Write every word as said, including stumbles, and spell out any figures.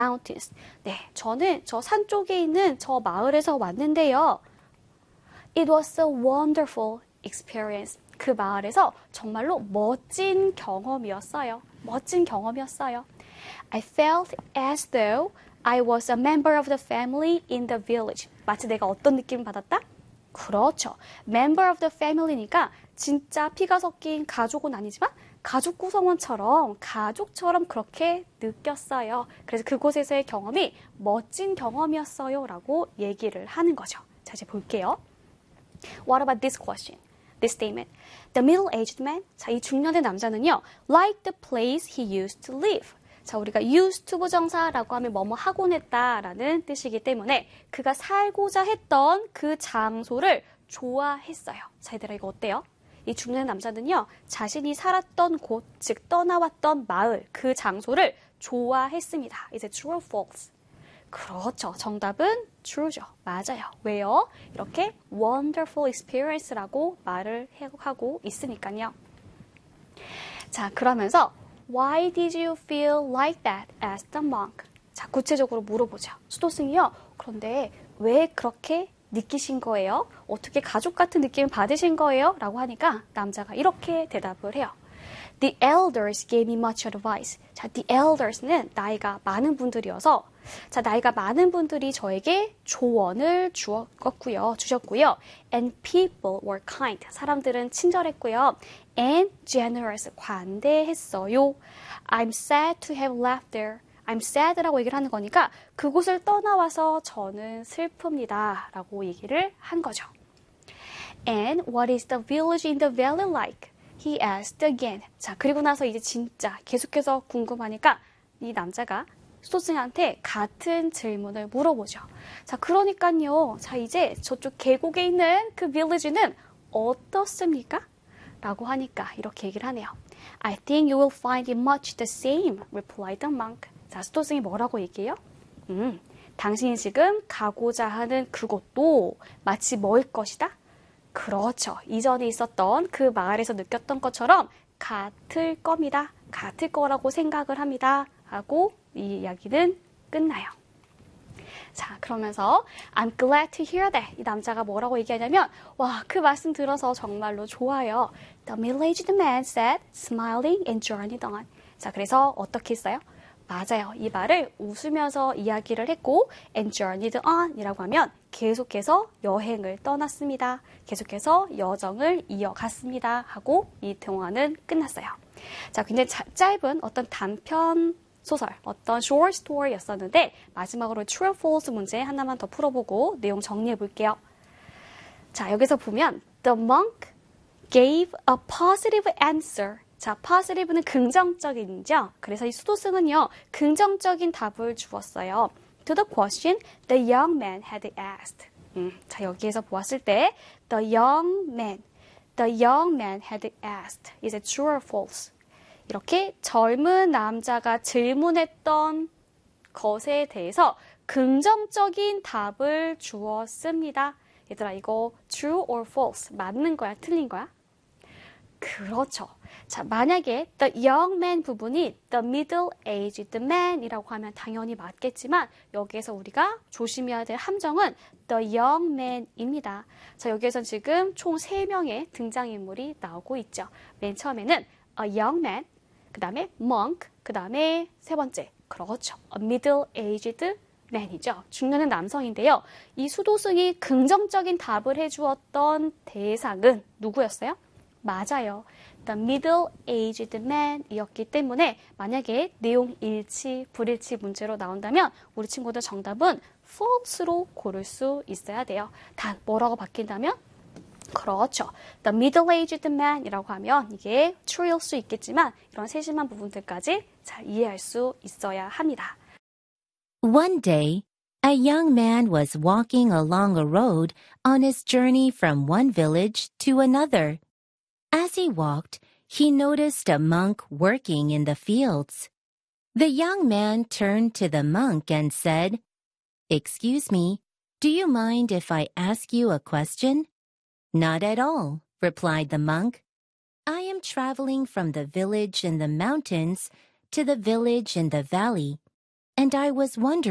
mountains. 네, 저는 저 산 쪽에 있는 저 마을에서 왔는데요. It was a wonderful experience. 그 마을에서 정말로 멋진 경험이었어요. 멋진 경험이었어요. I felt as though I was a member of the family in the village. 마치 내가 어떤 느낌을 받았다? 그렇죠. member of the family니까 진짜 피가 섞인 가족은 아니지만 가족 구성원처럼 가족처럼 그렇게 느꼈어요. 그래서 그곳에서의 경험이 멋진 경험이었어요 라고 얘기를 하는 거죠. 자, 이제 볼게요. What about this question? This statement. The middle-aged man. 자, 이 중년의 남자는요. Like the place he used to live. 자, 우리가 used to 부정사라고 하면 뭐뭐 하곤 했다라는 뜻이기 때문에 그가 살고자 했던 그 장소를 좋아했어요. 자, 얘들아 이거 어때요? 이 중년 남자는요. 자신이 살았던 곳, 즉 떠나왔던 마을, 그 장소를 좋아했습니다. 이제 true or false? 그렇죠. 정답은 true죠. 맞아요. 왜요? 이렇게 wonderful experience라고 말을 하고 있으니까요. 자, 그러면서 Why did you feel like that as the monk? 자, 구체적으로 물어보죠. 수도승이요. 그런데 왜 그렇게 느끼신 거예요? 어떻게 가족 같은 느낌 받으신 거예요? 라고 하니까 남자가 이렇게 대답을 해요. The elders gave me much advice. 자, the elders는 나이가 많은 분들이어서 자, 나이가 많은 분들이 저에게 조언을 주었고요, 주셨고요. And people were kind. 사람들은 친절했고요. And generous. 관대했어요. I'm sad to have left there. I'm sad라고 얘기를 하는 거니까 그곳을 떠나와서 저는 슬픕니다. 라고 얘기를 한 거죠. And what is the village in the valley like? He asked again. 자, 그리고 나서 이제 진짜 계속해서 궁금하니까 이 남자가 수도승한테 같은 질문을 물어보죠. 자, 그러니까요. 자, 이제 저쪽 계곡에 있는 그 village는 어떻습니까? 라고 하니까 이렇게 얘기를 하네요. I think you will find it much the same, replied the monk. 자, 수도승이 뭐라고 얘기해요? 음, 당신이 지금 가고자 하는 그곳도 마치 뭐일 것이다? 그렇죠. 이전에 있었던 그 마을에서 느꼈던 것처럼 같을 겁니다. 같을 거라고 생각을 합니다. 하고 이 이야기는 끝나요. 자, 그러면서 I'm glad to hear that. 이 남자가 뭐라고 얘기하냐면 와, 그 말씀 들어서 정말로 좋아요. The middle-aged man said, smiling and journeyed on. 자, 그래서 어떻게 했어요? 맞아요. 이 말을 웃으면서 이야기를 했고 and journeyed on 이라고 하면 계속해서 여행을 떠났습니다. 계속해서 여정을 이어갔습니다. 하고 이 통화는 끝났어요. 자, 굉장히 자, 짧은 어떤 단편 소설, 어떤 short story였었는데 마지막으로 true, false 문제 하나만 더 풀어보고 내용 정리해 볼게요. 자, 여기서 보면 the monk gave a positive answer. 자, positive는 긍정적인이죠. 그래서 이 수도승은요, 긍정적인 답을 주었어요. To the question the young man had asked. 음, 자, 여기에서 보았을 때 the young man, the young man had asked. Is it true or false? 이렇게 젊은 남자가 질문했던 것에 대해서 긍정적인 답을 주었습니다. 얘들아, 이거 true or false? 맞는 거야? 틀린 거야? 그렇죠. 자, 만약에 the young man 부분이 the middle-aged man이라고 하면 당연히 맞겠지만 여기에서 우리가 조심해야 될 함정은 the young man입니다. 자, 여기에선 지금 총 세 명의 등장인물이 나오고 있죠. 맨 처음에는 a young man, 그 다음에 monk, 그 다음에 세 번째, 그렇죠. a middle-aged man이죠. 중년은 남성인데요. 이 수도승이 긍정적인 답을 해주었던 대상은 누구였어요? 맞아요. The middle-aged man이었기 때문에 만약에 내용 일치, 불일치 문제로 나온다면 우리 친구들 정답은 false로 고를 수 있어야 돼요. 단 뭐라고 바뀐다면? 그렇죠. The middle-aged man이라고 하면 이게 true일 수 있겠지만 이런 세심한 부분들까지 잘 이해할 수 있어야 합니다. One day, a young man was walking along a road on his journey from one village to another. As he walked, he noticed a monk working in the fields. The young man turned to the monk and said, "Excuse me, do you mind if I ask you a question?" "Not at all," replied the monk. "I am traveling from the village in the mountains to the village in the valley, and I was wondering